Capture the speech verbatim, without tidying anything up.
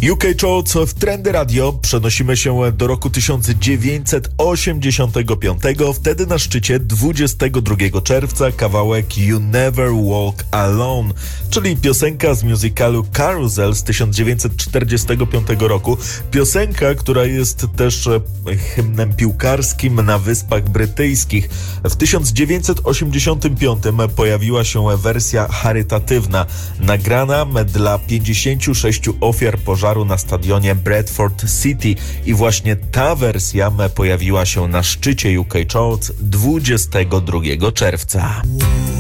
U K Charts w Trendy Radio. Przenosimy się do roku tysiąc dziewięćset osiemdziesiątego piątego. Wtedy na szczycie dwudziestego drugiego czerwca kawałek You Never Walk Alone, czyli piosenka z musicalu Carousel z tysiąc dziewięćset czterdziestego piątego roku. Piosenka, która jest też hymnem piłkarskim na Wyspach Brytyjskich. W tysiąc dziewięćset osiemdziesiątym piątym pojawiła się wersja charytatywna, nagrana dla pięćdziesięciu sześciu ofiar pożaru na stadionie Bradford City i właśnie ta wersja pojawiła się na szczycie U K Charts dwudziestego drugiego czerwca.